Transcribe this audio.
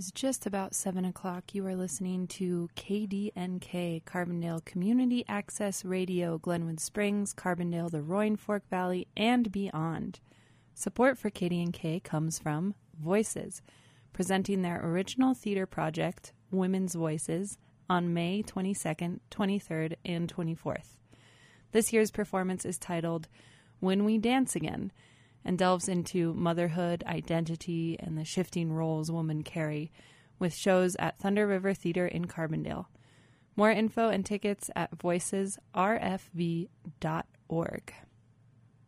is just about 7 o'clock. You are listening to KDNK, Carbondale Community Access Radio, Glenwood Springs, Carbondale, the Roaring Fork Valley, and beyond. Support for KDNK comes from Voices, presenting their original theater project, Women's Voices, on May 22nd, 23rd, and 24th. This year's performance is titled When We Dance Again, and delves into motherhood, identity, and the shifting roles women carry, with shows at Thunder River Theater in Carbondale. More info and tickets at voicesrfv.org.